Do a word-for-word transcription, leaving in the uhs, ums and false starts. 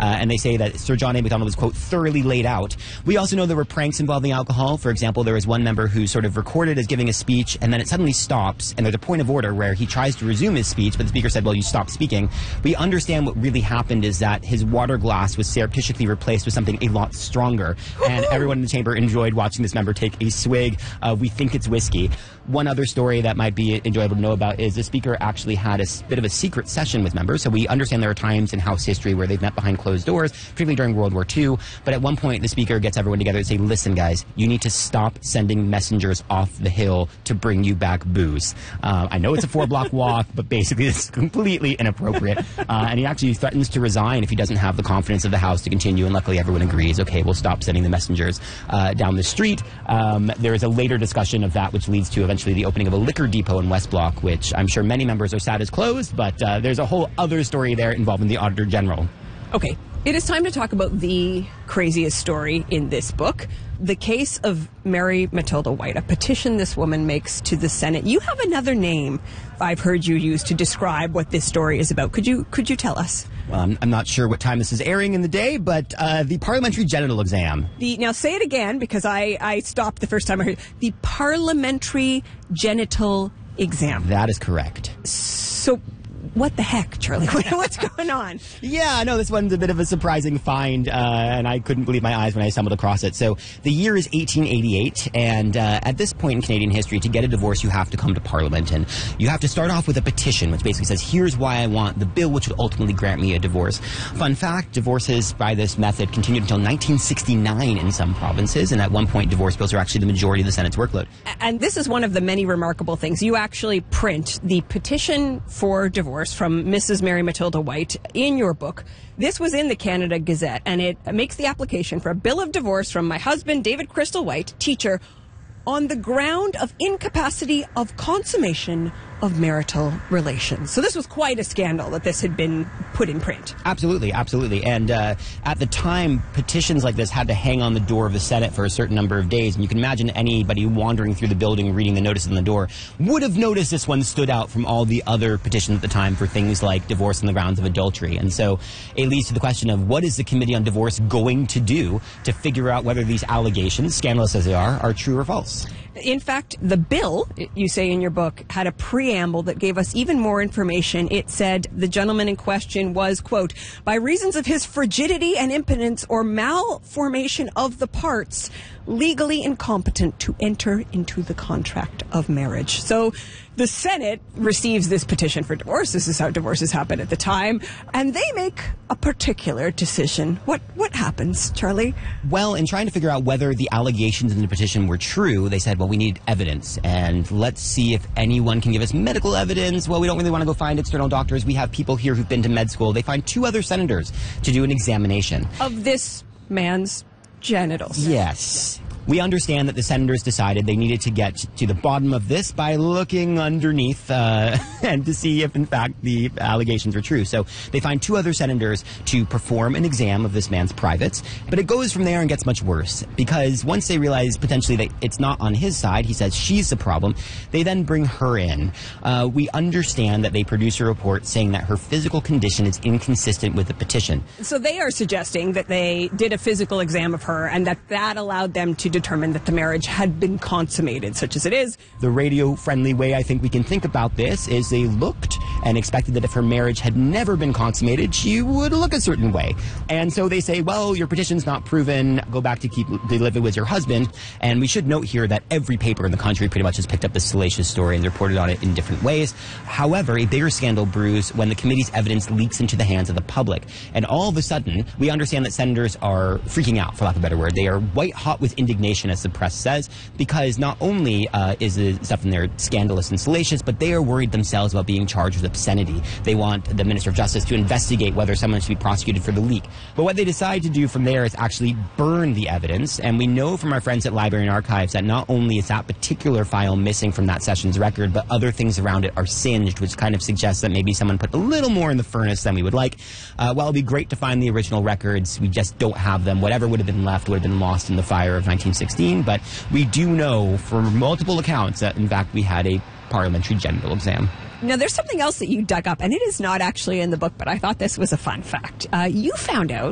Uh, and they say that Sir John A. Macdonald was, quote, thoroughly laid out. We also know there were pranks involving alcohol. For example, there was one member who sort of recorded as giving a speech, and then it suddenly stops, and there's a point of order where he tries to resume his speech, but the speaker said, well, you stopped speaking. We understand what really happened is that his water glass was surreptitiously replaced with something a lot stronger, and everyone in the chamber enjoyed watching this member take a swig. Uh, we think it's whiskey. One other story that might be enjoyable to know about is the speaker actually had a bit of a secret session with members. So we understand there are times in House history where they've met behind closed doors, particularly during World War Two. But at one point, the speaker gets everyone together and say, listen, guys, you need to stop sending messengers off the hill to bring you back booze. Uh, I know it's a four-block walk, but basically it's completely inappropriate. Uh, and he actually threatens to resign if he doesn't have the confidence of the House to continue. And luckily, everyone agrees, okay, we'll stop sending the messengers uh, down the street. Um, there is a later discussion of that, which leads to eventually the opening of a liquor depot in West Block, which I'm sure many members are sad is closed, but uh, there's a whole other story there involving the Auditor General. Okay, it is time to talk about the craziest story in this book, the case of Mary Matilda White, a petition this woman makes to the Senate. You have another name I've heard you use to describe what this story is about. Could you could you tell us? Well, I'm, I'm not sure what time this is airing in the day, but uh, the parliamentary genital exam. The now say it again, because I, I stopped the first time I heard it. The parliamentary genital exam. That is correct. So what the heck, Charlie? What's going on? Yeah, I know this one's a bit of a surprising find, uh, and I couldn't believe my eyes when I stumbled across it. So the year is eighteen eighty-eight, and uh, at this point in Canadian history, to get a divorce, you have to come to Parliament, and you have to start off with a petition, which basically says, here's why I want the bill which would ultimately grant me a divorce. Fun fact, divorces by this method continued until nineteen sixty-nine in some provinces, and at one point, divorce bills are actually the majority of the Senate's workload. And this is one of the many remarkable things. You actually print the petition for divorce from Missus Mary Matilda White in your book. This was in the Canada Gazette, and it makes the application for a bill of divorce from my husband, David Crystal White, teacher, on the ground of incapacity of consummation of marital relations. So this was quite a scandal that this had been put in print. Absolutely, absolutely. And uh, at the time, petitions like this had to hang on the door of the Senate for a certain number of days. And you can imagine anybody wandering through the building reading the notice on the door would have noticed this one stood out from all the other petitions at the time for things like divorce on the grounds of adultery. And so it leads to the question of what is the Committee on Divorce going to do to figure out whether these allegations, scandalous as they are, are true or false? In fact, the bill, you say in your book, had a preamble that gave us even more information. It said the gentleman in question was, quote, by reasons of his frigidity and impotence or malformation of the parts, legally incompetent to enter into the contract of marriage. So the Senate receives this petition for divorce. This is how divorces happen at the time. And they make a particular decision. What what happens, Charlie? Well, in trying to figure out whether the allegations in the petition were true, they said, well, we need evidence. And let's see if anyone can give us medical evidence. Well, we don't really want to go find external doctors. We have people here who've been to med school. They find two other senators to do an examination of this man's genitals. Yes. We understand that the senators decided they needed to get to the bottom of this by looking underneath uh, and to see if, in fact, the allegations were true. So they find two other senators to perform an exam of this man's privates. But it goes from there and gets much worse, because once they realize potentially that it's not on his side, he says she's the problem, they then bring her in. Uh, we understand that they produce a report saying that her physical condition is inconsistent with the petition. So they are suggesting that they did a physical exam of her and that that allowed them to determine that the marriage had been consummated, such as it is. The radio-friendly way I think we can think about this is they looked and expected that if her marriage had never been consummated, she would look a certain way. And so they say, well, your petition's not proven. Go back to keep to live with your husband. And we should note here that every paper in the country pretty much has picked up this salacious story and reported on it in different ways. However, a bigger scandal brews when the committee's evidence leaks into the hands of the public. And all of a sudden, we understand that senators are freaking out, for lack of a better word. They are white hot with indignation, as the press says, because not only uh, is the stuff in there scandalous and salacious, but they are worried themselves about being charged with obscenity. They want the Minister of Justice to investigate whether someone should be prosecuted for the leak. But what they decide to do from there is actually burn the evidence. And we know from our friends at Library and Archives that not only is that particular file missing from that session's record, but other things around it are singed, which kind of suggests that maybe someone put a little more in the furnace than we would like. Uh, while it would be great to find the original records, we just don't have them. Whatever would have been left would have been lost in the fire of nineteen sixteen. But we do know from multiple accounts that, in fact, we had a parliamentary genital exam. Now, there's something else that you dug up, and it is not actually in the book, but I thought this was a fun fact. Uh, you found out